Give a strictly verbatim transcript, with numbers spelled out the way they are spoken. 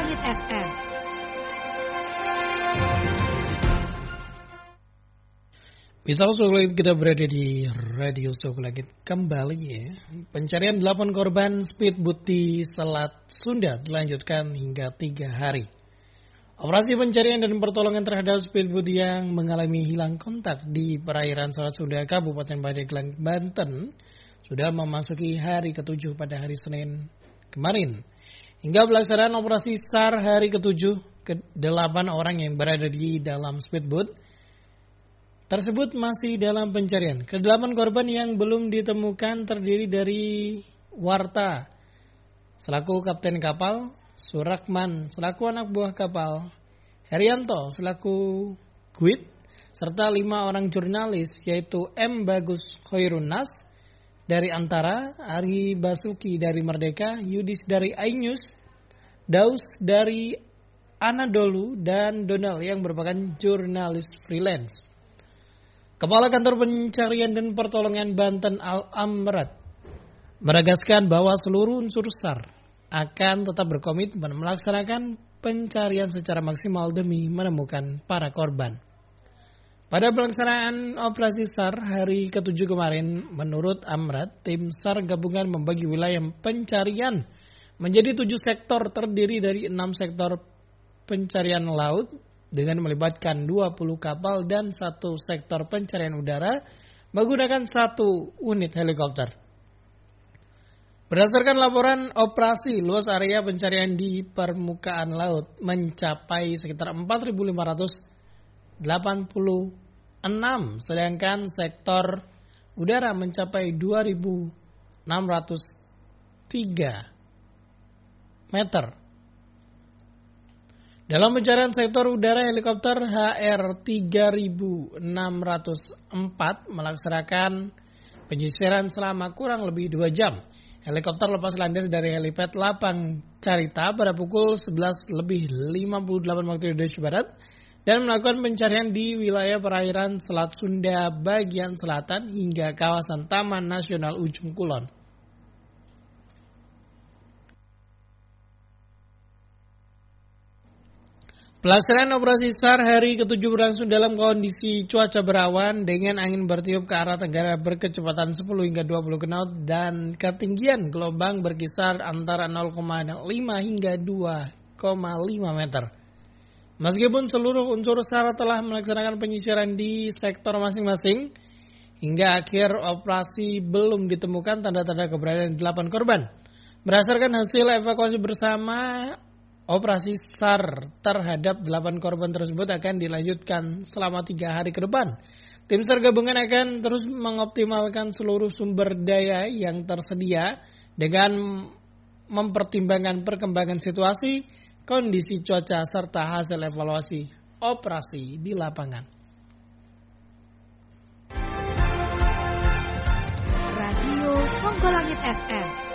Songgolangit F M. Misal Songgolangit, kita berada di Radio Songgolangit kembali ya. Pencarian delapan korban speedboat di Selat Sunda dilanjutkan hingga tiga hari. Operasi pencarian dan pertolongan terhadap speedboat yang mengalami hilang kontak di perairan Selat Sunda, Kabupaten Pandeglang, Banten sudah memasuki hari ketujuh pada hari Senin kemarin. Hingga pelaksanaan operasi SAR hari ketujuh, ke delapan orang yang berada di dalam speedboat tersebut masih dalam pencarian. Kedelapan korban yang belum ditemukan terdiri dari Warta selaku kapten kapal, Surakman selaku anak buah kapal, Herianto selaku guide, serta lima orang jurnalis yaitu M. Bagus Khoirunas dari Antara, Ari Basuki dari Merdeka, Yudis dari iNews, Daus dari Anadolu, dan Donald yang merupakan jurnalis freelance. Kepala Kantor Pencarian dan Pertolongan Banten Al-Amrat menegaskan bahwa seluruh unsur SAR akan tetap berkomitmen melaksanakan pencarian secara maksimal demi menemukan para korban. Pada pelaksanaan operasi SAR hari ketujuh kemarin, menurut Amrat, tim SAR gabungan membagi wilayah pencarian menjadi tujuh sektor terdiri dari enam sektor pencarian laut dengan melibatkan dua puluh kapal dan satu sektor pencarian udara menggunakan satu unit helikopter. Berdasarkan laporan operasi, luas area pencarian di permukaan laut mencapai sekitar empat ribu lima ratus delapan puluh enam, sedangkan sektor udara mencapai dua ribu enam ratus tiga meter. Dalam pencarian sektor udara, helikopter H R tiga ribu enam ratus empat melaksanakan penyisiran selama kurang lebih dua jam. Helikopter lepas landas dari helipad Lapang Carita pada pukul sebelas lebih lima puluh delapan waktu Indonesia Barat dan melakukan pencarian di wilayah perairan Selat Sunda bagian selatan hingga kawasan Taman Nasional Ujung Kulon. Pelaksanaan operasi SAR hari ketujuh berlangsung dalam kondisi cuaca berawan dengan angin bertiup ke arah tenggara berkecepatan sepuluh hingga dua puluh knot dan ketinggian gelombang berkisar antara nol koma lima hingga dua koma lima meter. Meskipun seluruh unsur SAR telah melaksanakan penyisiran di sektor masing-masing, hingga akhir operasi belum ditemukan tanda-tanda keberadaan delapan korban. Berdasarkan hasil evakuasi bersama, operasi SAR terhadap delapan korban tersebut akan dilanjutkan selama tiga hari ke depan. Tim SAR gabungan akan terus mengoptimalkan seluruh sumber daya yang tersedia dengan mempertimbangkan perkembangan situasi, kondisi cuaca, serta hasil evaluasi operasi di lapangan. Radio Songgolangit F M.